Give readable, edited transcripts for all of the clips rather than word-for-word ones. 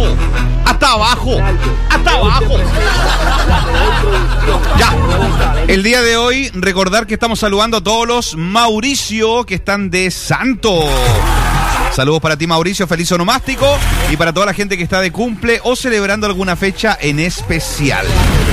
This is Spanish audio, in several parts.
abajo, hasta abajo, hasta abajo. Ya, el día de hoy recordar que estamos saludando a todos los Mauricio que están de santo. Saludos para ti, Mauricio, feliz onomástico, y para toda la gente que está de cumple o celebrando alguna fecha en especial.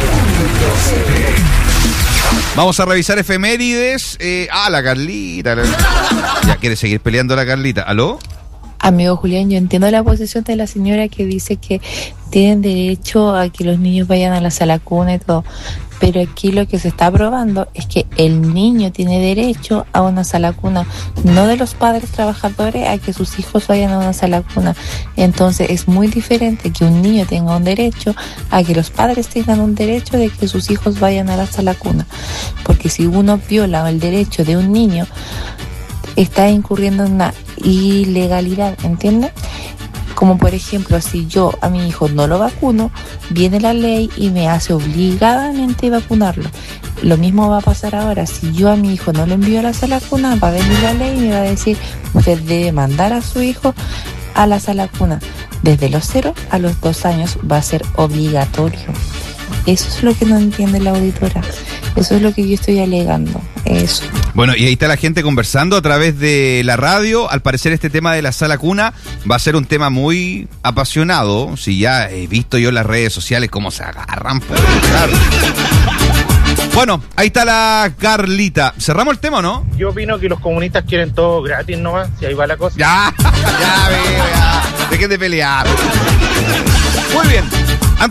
Vamos a revisar efemérides. La Carlita. Ya quiere seguir peleando la Carlita. ¿Aló? Amigo Julián, yo entiendo la posición de la señora que dice que tienen derecho a que los niños vayan a la sala cuna y todo, pero aquí lo que se está aprobando es que el niño tiene derecho a una sala cuna, no de los padres trabajadores a que sus hijos vayan a una sala cuna. Entonces es muy diferente que un niño tenga un derecho a que los padres tengan un derecho de que sus hijos vayan a la sala cuna, porque si uno viola el derecho de un niño, está incurriendo en una ilegalidad, ¿entiendes? Como por ejemplo, si yo a mi hijo no lo vacuno, viene la ley y me hace obligadamente vacunarlo. Lo mismo va a pasar ahora. Si yo a mi hijo no lo envío a la sala cuna, va a venir la ley y me va a decir: usted debe mandar a su hijo a la sala cuna. Desde los 0 a los 2 años va a ser obligatorio. Eso es lo que no entiende la auditora. Eso es lo que yo estoy alegando. Eso. Bueno, y ahí está la gente conversando a través de la radio. Al parecer este tema de la sala cuna va a ser un tema muy apasionado. Si ya he visto yo en las redes sociales cómo se agarran por claro. Bueno, ahí está la Carlita. ¿Cerramos el tema o no? Yo opino que los comunistas quieren todo gratis nomás, si ahí va la cosa. Ya, dejen de pelear. Muy bien.